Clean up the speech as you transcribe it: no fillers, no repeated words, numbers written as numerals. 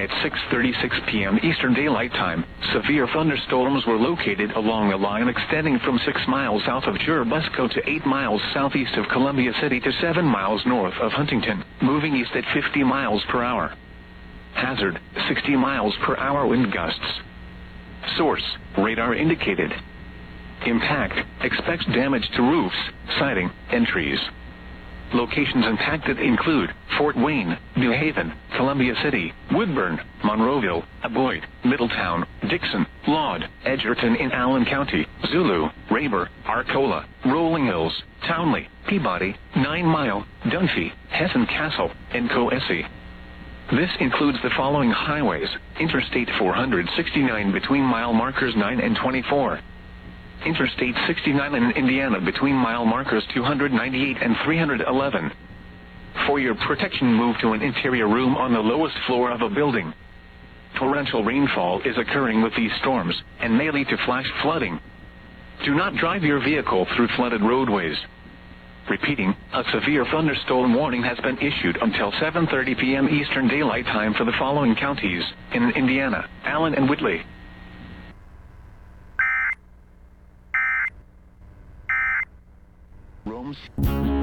at 6:36 p.m. Eastern Daylight Time, severe thunderstorms were located along a line extending from 6 miles south of Churubusco to 8 miles southeast of Columbia City to 7 miles north of Huntington, moving east at 50 miles per hour. Hazard, 60 miles per hour wind gusts. Source, radar indicated. Impact, expects damage to roofs, siding, and trees. Locations impacted include Fort Wayne, New Haven, Columbia City, Woodburn, Monroeville, Boyd, Middletown, Dixon, Laud, Edgerton in Allen County, Zulu, Rayber, Arcola, Rolling Hills, Townley, Peabody, 9 Mile, Dunphy, Hessen Castle, and Coessie. This includes the following highways: Interstate 469 between mile markers 9 and 24. Interstate 69 in Indiana between mile markers 298 and 311. For your protection, move to an interior room on the lowest floor of a building. Torrential rainfall is occurring with these storms and may lead to flash flooding. Do not drive your vehicle through flooded roadways. Repeating, a severe thunderstorm warning has been issued until 7:30 p.m. Eastern Daylight Time for the following counties in Indiana: Allen and Whitley. Rooms.